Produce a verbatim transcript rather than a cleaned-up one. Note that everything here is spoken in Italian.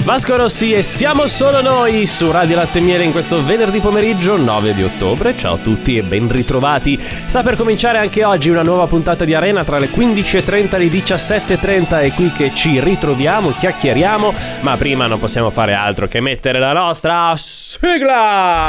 Vasco Rossi e Siamo Solo Noi su Radio Latte e Miele in questo venerdì pomeriggio nove di ottobre. Ciao a tutti e ben ritrovati. Sta per cominciare anche oggi una nuova puntata di Arena tra le quindici e trenta e le diciassette e trenta. È qui che ci ritroviamo, chiacchieriamo, ma prima non possiamo fare altro che mettere la nostra sigla.